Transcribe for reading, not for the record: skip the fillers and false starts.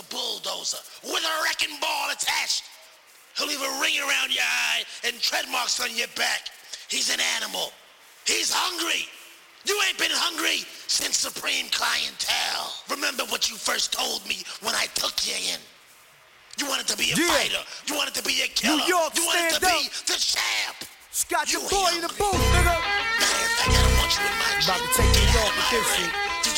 a bulldozer with a wrecking ball attached. He'll leave a ring around your eye and tread marks on your back. He's an animal. He's hungry. You ain't been hungry since Supreme Clientele. Remember what you first told me when I took you in. You wanted to be a fighter. You wanted to be a killer. New York, you wanted to stand be the champ. Scott, You your boy in the hungry. booth, nigga. Matter of fact, I don't want you in my About gym. to take New Get York out of with my this ring. shit.